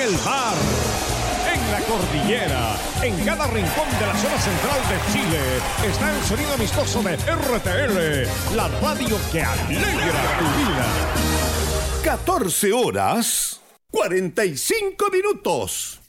el mar, en la cordillera, en cada rincón de la zona central de Chile, está el sonido amistoso de RTL, la radio que alegra tu vida. 14 horas, 45 minutos.